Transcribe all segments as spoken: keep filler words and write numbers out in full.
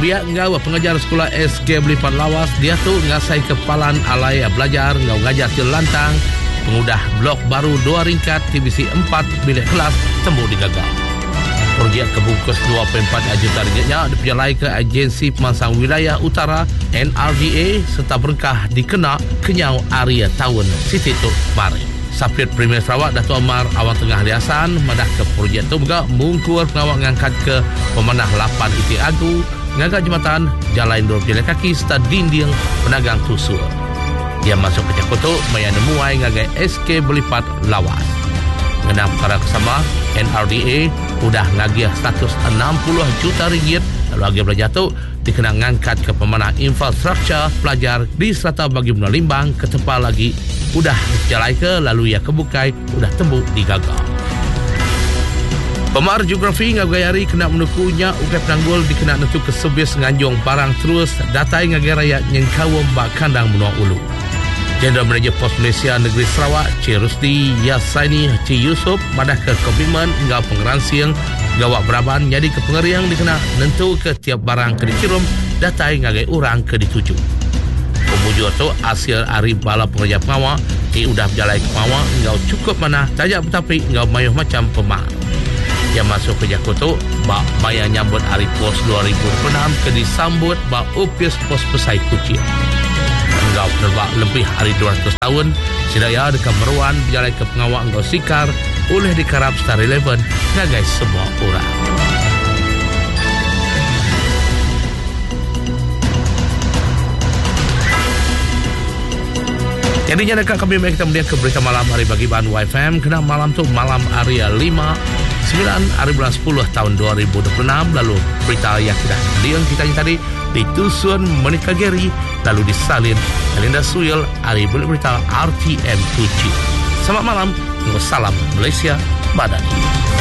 biak ngau pengajar sekolah S K Belipat Lawas dia tu ngasai kepalan alai belajar ngau ngajar til lantang pengudah blok baru dua ringkat T B C empat bilik kelas temu digagal. Projek kebungkus dua puluh empat juta ringgitnya diperjalai ke Agensi Pemansang Wilayah Utara N R D A serta berkah dikena kenyau area tahun Siti Tuk Mari. Sapit Premier Sarawak Dato' Amar Awang Tengah Liasan madah ke projek tu juga mungkur pengawak ngangkat ke pemanah lapan I T Agu ngangkat jembatan jalan dua jalan kaki serta dinding penagang tusur. Dia masuk ke Cakoto maya nemuai ngagai S K Belipat Lawas. Mengenang perkara kesama N R D A sudah ngagiah status enam puluh juta ringgit lalu agih belajar tu dikena ngangkat ke pemanah infrastruktur pelajar di serata bagi Benua Limbang ke tempat lagi udah jalai ke lalu ia kebukai udah tembuk digagal. Pemar geografi ngagayari kena menukunya ukai penanggul dikena nentu ke sebis nganjung barang terus datai ngagai rakyat nyengkawam bak kandang Benua Ulu. Jeneral Manager Pos Malaysia Negeri Sarawak Cik Rusdi Yasaini Cik Yusof madah ke komitmen ngau pengeransiang gawak beraban jadi ke pengeriang dikena nentu ke tiap barang ke dikirim datai ngagai orang ke dituju. Pemujur tu hasil hari bala pengerja pengawak di udah berjalai ke pengawak engkau cukup mana tajak bertapik engkau mayuh macam pemar. Yang masuk ke Jakarta bak bayar nyambut hari pos dua ribu dua puluh enam ke disambut bak upis pos pesai kucing. Engkau terbak lebih hari dua ratus tahun sedaya dekat meruan berjalai ke pengawak engkau sikar oleh dikarap secara relevan ngagai semua orang. Jadinya dekat kami kita kemudian ke berita malam hari bagi bahan Y F M kena malam tu malam area lima sembilan hari bulan sepuluh tahun dua ribu dua puluh enam lalu berita yang sudah diang kita tadi ditusun Monica Gary lalu disalin Melinda Suil hari boleh berita R T M Tuci. Selamat malam, salam Malaysia Madani.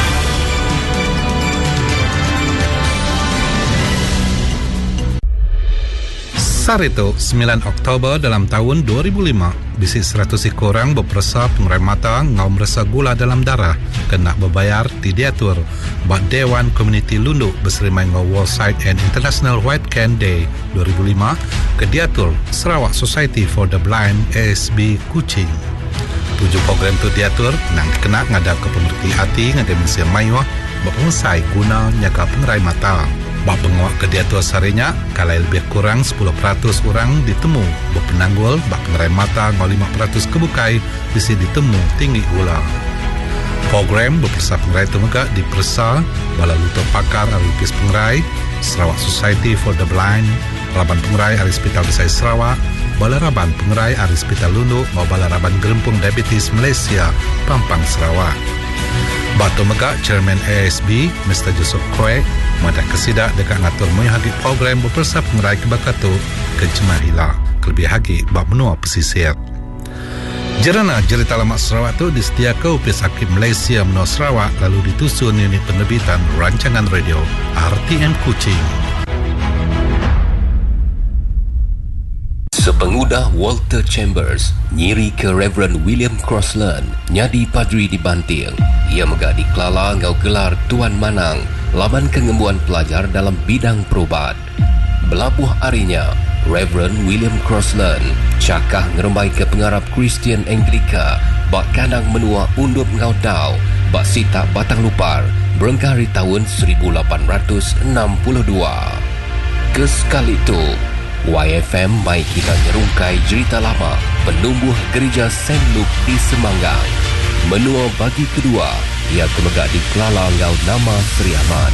Sarito, sembilan Oktober dalam tahun dua ribu lima, bisi seratus orang berperasa pengerai mata ngau merasa gula dalam darah kena berbayar ti diatur bak Dewan Komuniti Lundu berserimai ngau World Sight and International White Can Day dua ribu lima ke diatur Sarawak Society for the Blind A S B Kuching. Tujuh program tu diatur nang kena ngadap ke pemerhati hati ngagai Malaysia Mayuah berpengesai guna nyaga pengerai mata. Bak penguak ke diatur sarinya, kalau lebih kurang sepuluh peratus orang ditemu berpenanggul, bak pengerai mata ngau lima peratus kebukai bisi ditemu tinggi gula. Program berpersa pengerai itu juga dipersa bala luto pakar aripis pengerai, Sarawak Society for the Blind, Raban Pengerai Ari Hospital Besar Sarawak, Bala Raban Pengerai Ari Hospital Lundu, mau Bala Raban Gerempung Diabetes Malaysia, Pampang Sarawak. Batu Megak Chairman A S B, Mister Joseph Koek, madah kesidak dekat ngatur menghagi program berpersa pengerai kebakatu ke Jemaah Hila, kelebih hagi bak menua pesisir. Jerana Jerita Lamak Sarawak tu disediakan upis Akib Malaysia menua Sarawak lalu ditusun unit penerbitan rancangan radio R T M Kuching. Sepengudah Walter Chambers nyiri ke Reverend William Crossland nyadi padri di Banting. Ia megak dikelala ngau gelar Tuan Manang laban kengembuan pelajar dalam bidang perubat. Belapuh harinya, Reverend William Crossland cakah ngerembai ke pengarap Kristian Anglika bak kandang menua undup ngau dau bak sitak batang lupar berengkari tahun seribu lapan ratus enam puluh dua. Kesekali itu, Y F M mai kita nyerungkai cerita lama penumbuh gereja Saint Luke di Semanggang. Menua bagi kedua, ia kemegak di Kelala ngau nama Seri Ahmad.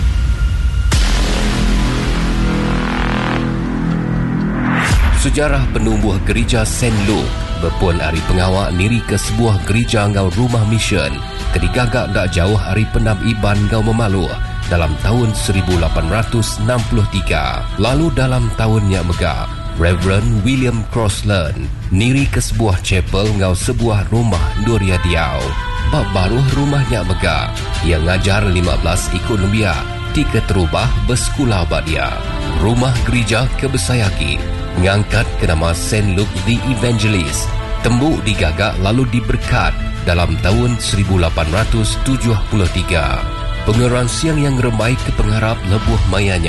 Sejarah penumbuh gereja Saint Luke berpun hari pengawak niri ke sebuah gereja ngau rumah mission kedigagak tak jauh hari pendam Iban ngau Memaluh dalam tahun seribu lapan ratus enam puluh tiga. Lalu dalam tahunnya megah, Reverend William Crossland niri ke sebuah chapel ngau sebuah rumah Nuria Diau. Bak baruh rumahnya megah, ia ngajar lima belas ikut lembia, tiga terubah bersekolah bak dia. Rumah gereja kebesayaki mengangkat ke nama Saint Luke the Evangelist. Tembuk digagak lalu diberkat dalam tahun seribu lapan ratus tujuh puluh tiga. Pengeran siang yang remai ke pengharap lebuh mayanya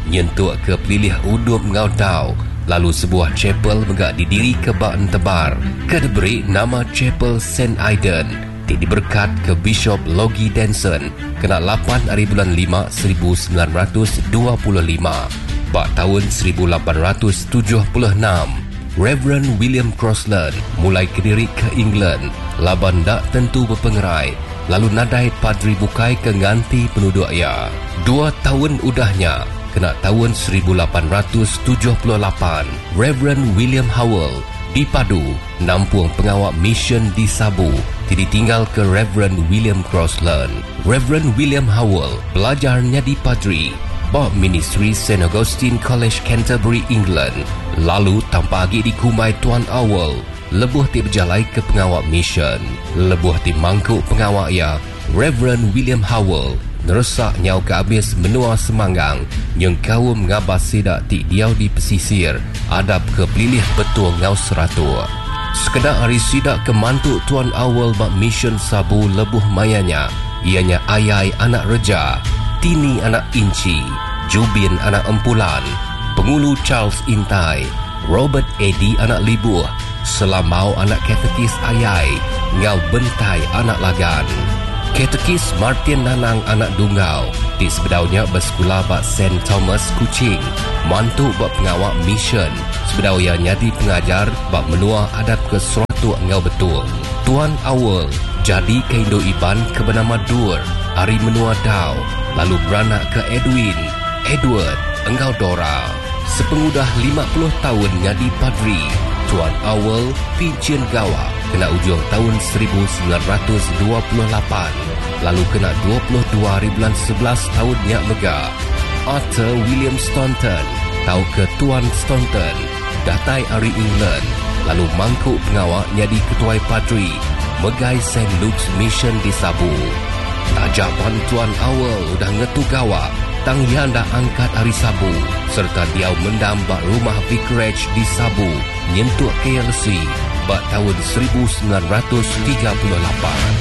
nyentuk ke pelilih udum ngau tau. Lalu sebuah chapel megak didiri ke baan tebar ke diberi nama Chapel Saint Aidan. Ti diberkat ke Bishop Logie Denson kena lapan hari bulan lima seribu sembilan ratus dua puluh lima. Bak tahun seribu lapan ratus tujuh puluh enam, Reverend William Crossland mulai kediri ke England. Laban dak tentu berpengerai. Lalu nadai padri bukai ke nganti penduduk ia. Dua tahun udahnya, kena tahun seribu lapan ratus tujuh puluh lapan, Reverend William Howell dipadu nampung pengawal mission di Sabu. Jadi tinggal ke Reverend William Crossland. Reverend William Howell belajarnya di padri bak ministry Saint Augustine College Canterbury, England. Lalu tanpa lagi dikumai Tuan Howell, lebuh ti berjalai ke pengawal mission. Lebuh ti mangkuk pengawal ia, Reverend William Howell nerusak nyau ke habis menua semanggang yang kaum ngabas sidak ti diau di pesisir adab ke pelilih betul ngau seratua. Sekedar hari sidak ke mantuk Tuan Howell bak mission Sabu lebuh mayanya, ianya Ayai anak Reja, Tini anak Inci, Jubin anak Empulan, Pengulu Charles Intai, Robert Eddy anak Libuh, Selamau anak Katekis Ayai, Ngau Bentai anak Lagan, Katekis Martin Nanang anak Dungau. Di sebedaunya bersekolah bak Saint Thomas Kuching, mantuk bak pengawal mission. Sebedau yang nyadi pengajar bak menua adab ke suatu ngau betul. Tuan Howell jadi ke Indo Iban ke bernama Dur, hari menua dau. Lalu beranak ke Edwin, Edward, engkau Dora. Sepengudah lima puluh tahun nyadi padri, Tuan Howell pincin gawa kena ujung tahun seribu sembilan ratus dua puluh lapan. Lalu kena dua puluh dua hari bulan sebelas tahun nyak mega. Arthur William Staunton tahu ke Tuan Staunton datai hari England. Lalu mangkuk pengawal nyadi ketua padri megai Saint Luke's Mission di Sabu. Tajapan Tuan Howell udah ngetu gawa tang yanda angkat hari Sabu serta diau mendam bak rumah vicarage di Sabu nyentuk K L C bak tahun seribu sembilan ratus tiga puluh lapan.